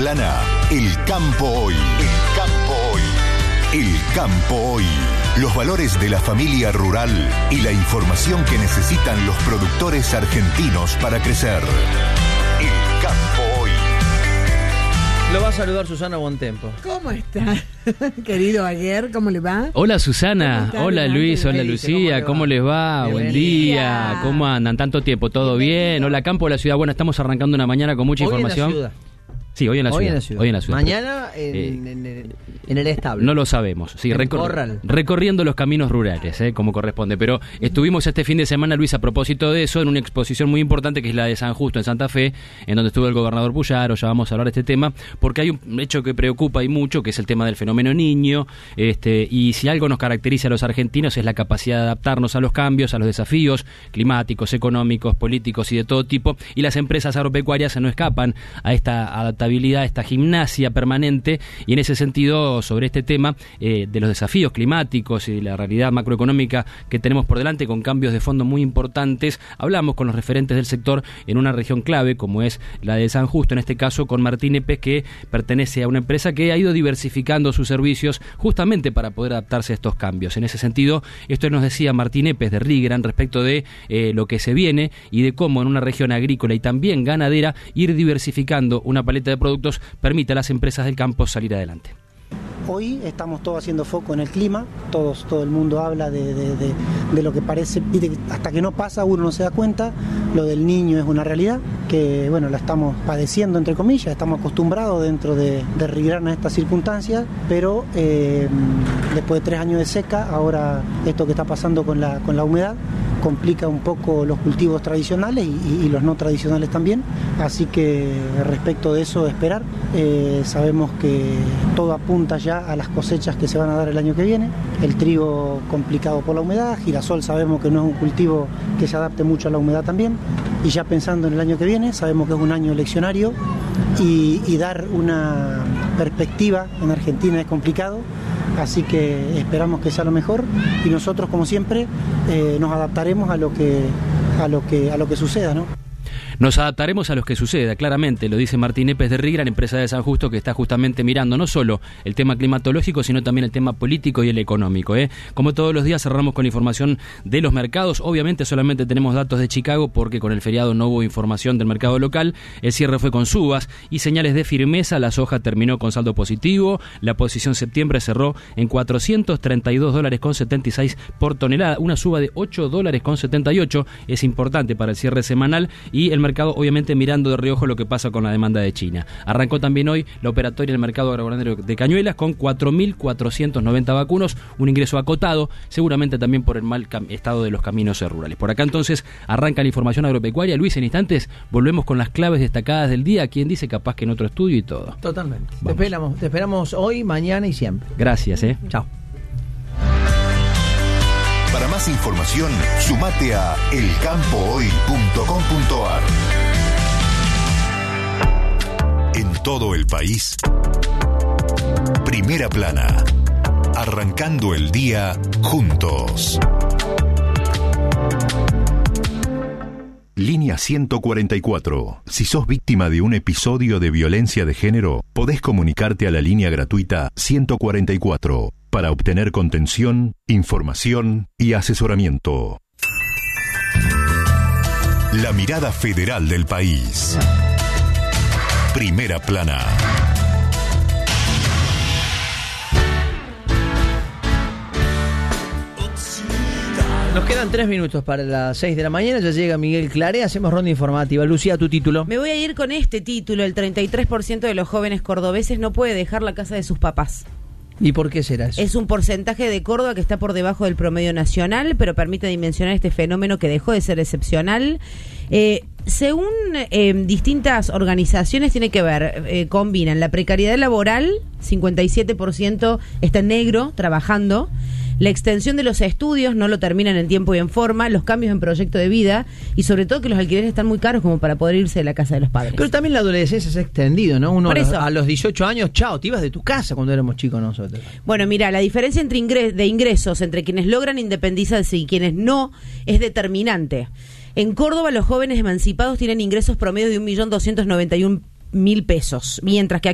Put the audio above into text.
Plana, El Campo Hoy. El Campo Hoy. El Campo Hoy. Los valores de la familia rural y la información que necesitan los productores argentinos para crecer. El Campo Hoy. Lo va a saludar Susana Bontempo. ¿Cómo está? Querido Aguer, ¿cómo le va? Hola Susana, hola Luis, hola Lucía, ¿cómo les va? Buen día, ¿cómo andan? Tanto tiempo, ¿todo bien? Hola Campo, hola Ciudad. Bueno, estamos arrancando una mañana con mucha información. En la ciudad. Sí, hoy en la ciudad. Hoy en la ciudad. Mañana en el establo. No lo sabemos. Sí, recorriendo los caminos rurales, como corresponde. Pero estuvimos este fin de semana, Luis, a propósito de eso, en una exposición muy importante que es la de San Justo en Santa Fe, en donde estuvo el gobernador Puyaro. Ya vamos a hablar de este tema, porque hay un hecho que preocupa y mucho, que es el tema del fenómeno niño. Y si algo nos caracteriza a los argentinos es la capacidad de adaptarnos a los cambios, a los desafíos climáticos, económicos, políticos y de todo tipo. Y las empresas agropecuarias no escapan a esta adaptación, esta gimnasia permanente, y en ese sentido, sobre este tema de los desafíos climáticos y la realidad macroeconómica que tenemos por delante, con cambios de fondo muy importantes, hablamos con los referentes del sector en una región clave como es la de San Justo, en este caso con Martín Epes, que pertenece a una empresa que ha ido diversificando sus servicios justamente para poder adaptarse a estos cambios. En ese sentido, esto nos decía Martín Epes de Rigran respecto de lo que se viene y de cómo en una región agrícola y también ganadera ir diversificando una paleta de productos permite a las empresas del campo salir adelante. Hoy estamos todos haciendo foco en el clima, todo el mundo habla de lo que parece, hasta que no pasa uno no se da cuenta. Lo del niño es una realidad que, bueno, la estamos padeciendo entre comillas, estamos acostumbrados dentro de Rigran a estas circunstancias, pero después de 3 años de seca, ahora esto que está pasando con la humedad complica un poco los cultivos tradicionales y los no tradicionales también, así que respecto de eso esperar, sabemos que todo apunta ya a las cosechas que se van a dar el año que viene. El trigo complicado por la humedad, girasol sabemos que no es un cultivo que se adapte mucho a la humedad también, y ya pensando en el año que viene, sabemos que es un año eleccionario y dar una perspectiva en Argentina es complicado. Así que esperamos que sea lo mejor y nosotros, como siempre, nos adaptaremos a lo que suceda, ¿no? Nos adaptaremos a lo que suceda, claramente, lo dice Martín Epes de Rigran, empresa de San Justo, que está justamente mirando no solo el tema climatológico, sino también el tema político y el económico. Como todos los días cerramos con la información de los mercados. Obviamente solamente tenemos datos de Chicago porque con el feriado no hubo información del mercado local. El cierre fue con subas y señales de firmeza. La soja terminó con saldo positivo. La posición septiembre cerró en $432.76 por tonelada, una suba de $8.78. Es importante para el cierre semanal, y el mercado obviamente mirando de reojo lo que pasa con la demanda de China. Arrancó también hoy la operatoria en el mercado agroganadero de Cañuelas con 4.490 vacunos, un ingreso acotado, seguramente también por el mal estado de los caminos rurales. Por acá entonces arranca la información agropecuaria. Luis, en instantes volvemos con las claves destacadas del día. ¿Quién dice? Capaz que en otro estudio y todo. Totalmente. Te esperamos hoy, mañana y siempre. Gracias, Chao. Para más información, sumate a elcampohoy.com.ar. En todo el país, Primera Plana, arrancando el día juntos. Línea 144. Si sos víctima de un episodio de violencia de género, podés comunicarte a la línea gratuita 144 para obtener contención, información y asesoramiento. La mirada federal del país. Primera Plana. Nos quedan 3 minutos para las 6 de la mañana. Ya llega Miguel Claré. Hacemos ronda informativa. Lucía, tu título. Me voy a ir con este título. El 33% de los jóvenes cordobeses no puede dejar la casa de sus papás. ¿Y por qué será eso? Es un porcentaje de Córdoba que está por debajo del promedio nacional, pero permite dimensionar este fenómeno que dejó de ser excepcional. Según distintas organizaciones, tiene que ver, combinan la precariedad laboral, 57% está en negro, trabajando, la extensión de los estudios, no lo terminan en tiempo y en forma, los cambios en proyecto de vida y sobre todo que los alquileres están muy caros como para poder irse de la casa de los padres. Pero también la adolescencia se ha extendido, ¿no? Uno a los 18 años, chao, te ibas de tu casa cuando éramos chicos nosotros. Bueno, mira, la diferencia entre ingresos entre quienes logran independizarse y quienes no es determinante. En Córdoba, los jóvenes emancipados tienen ingresos promedio de 1.291.000 pesos, mientras que